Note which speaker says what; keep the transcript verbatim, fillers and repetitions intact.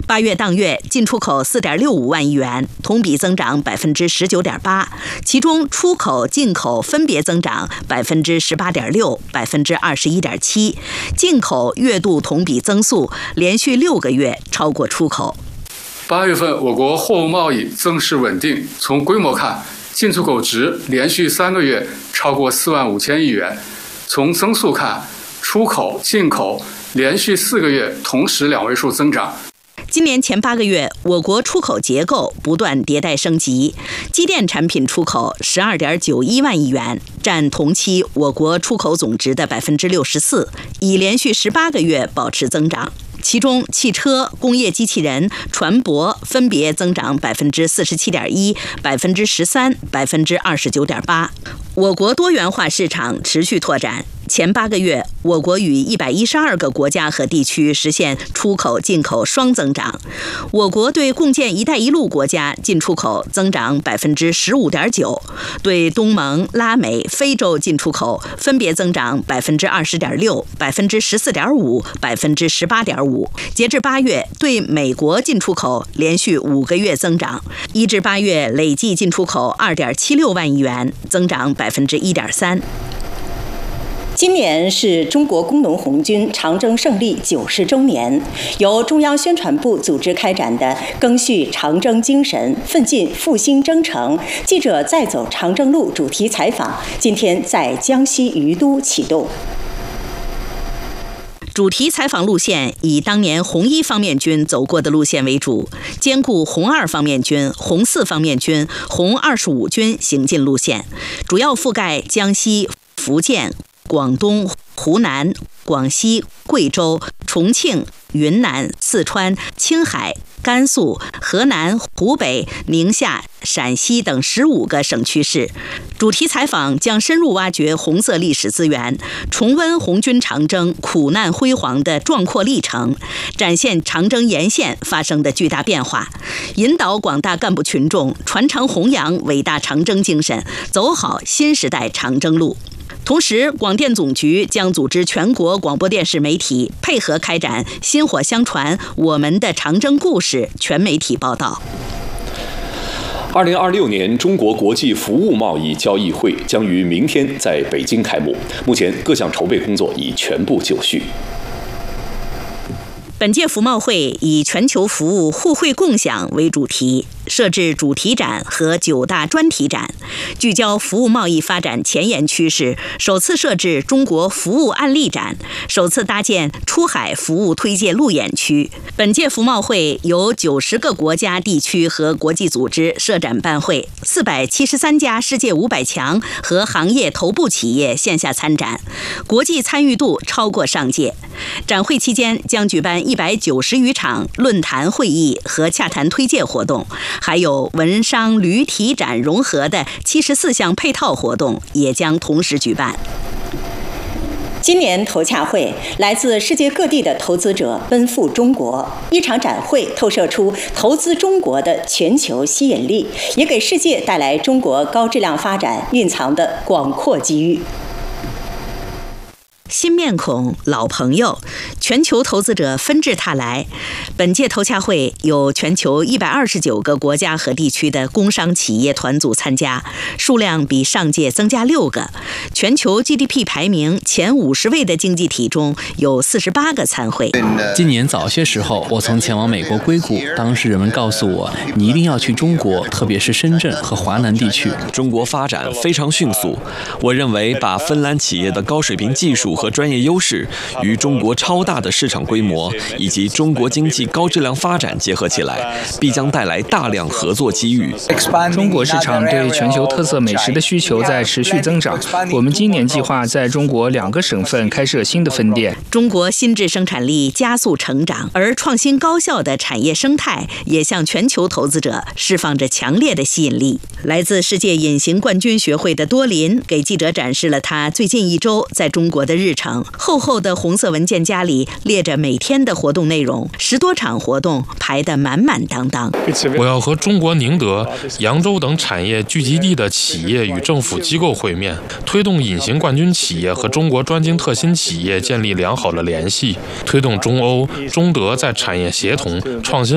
Speaker 1: 八月当月进出口四点六五万亿元，同比增长百分之十九点八，其中出口、进口分别增长百分之十八点六、百分之二十一点七，进口月度同比增速连续六个月超过出口。
Speaker 2: 八月份我国货物贸易增势稳定，从规模看，进出口值连续三个月超过四万五千亿元；从增速看，出口、进口连续四个月同时两位数增长。
Speaker 1: 今年前八个月，我国出口结构不断迭代升级，机电产品出口十二点九一万亿元，占同期我国出口总值的百分之六十四，已连续十八个月保持增长。其中，汽车、工业机器人、船舶分别增长百分之四十七点一、百分之十三、百分之二十九点八。我国多元化市场持续拓展。前八个月，我国与一百一十二个国家和地区实现出口、进口双增长。我国对共建“一带一路”国家进出口增长百分之十五点九，对东盟、拉美、非洲进出口分别增长百分之二十点六、百分之十四点五、百分之十八点五。截至八月，对美国进出口连续五个月增长，一至八月累计进出口二点七六万亿元，增长百分之一点三。
Speaker 3: 今年是中国工农红军长征胜利九十周年，由中央宣传部组织开展的“赓续长征精神，奋进复兴征程”记者再走长征路主题采访，今天在江西于都启动。
Speaker 1: 主题采访路线以当年红一方面军走过的路线为主，兼顾红二方面军、红四方面军、红二十五军行进路线，主要覆盖江西、福建、广东、湖南、广西、贵州、重庆、云南、四川、青海、甘肃、河南、湖北、宁夏、陕西等十五个省区市。主题采访将深入挖掘红色历史资源，重温红军长征苦难辉煌的壮阔历程，展现长征沿线发生的巨大变化，引导广大干部群众传承弘扬伟大长征精神，走好新时代长征路。同时，广电总局将组织全国广播电视媒体配合开展“薪火相传我们的长征故事”全媒体报道。
Speaker 4: 二零二六年中国国际服务贸易交易会将于明天在北京开幕，目前各项筹备工作已全部就绪。
Speaker 1: 本届服贸会以全球服务互惠共享为主题，设置主题展和九大专题展，聚焦服务贸易发展前沿趋势，首次设置中国服务案例展，首次搭建出海服务推介路演区。本届服贸会由九十个国家、地区和国际组织设展办会，四百七十三家世界五百强和行业头部企业线下参展，国际参与度超过上届。展会期间将举办一百九十余场论坛会议和洽谈推介活动，还有文商旅体展融合的七十四项配套活动也将同时举办。
Speaker 3: 今年投洽会，来自世界各地的投资者奔赴中国，一场展会透射出投资中国的全球吸引力，也给世界带来中国高质量发展蕴藏的广阔机遇。
Speaker 1: 新面孔、老朋友，全球投资者纷至沓来。本届投洽会有全球一百二十九个国家和地区的工商企业团组参加，数量比上届增加六个。全球 G D P 排名前五十位的经济体中有四十八个参会。
Speaker 5: 今年早些时候，我曾前往美国硅谷，当时人们告诉我，你一定要去中国，特别是深圳和华南地区。
Speaker 6: 中国发展非常迅速，我认为把芬兰企业的高水平技术和专业优势与中国超大的市场规模以及中国经济高质量发展结合起来，必将带来大量合作机遇。
Speaker 7: 中国市场对全球特色美食的需求在持续增长，我们今年计划在中国两个省份开设新的分店。
Speaker 1: 中国新质生产力加速成长，而创新高效的产业生态也向全球投资者释放着强烈的吸引力。来自世界隐形冠军学会的多林给记者展示了他最近一周在中国的日程。厚厚的红色文件夹里列着每天的活动内容，十多场活动排得满满当当。
Speaker 8: 我要和中国宁德、扬州等产业聚集地的企业与政府机构会面，推动隐形冠军企业和中国专精特新企业建立良好的联系，推动中欧、中德在产业协同、创新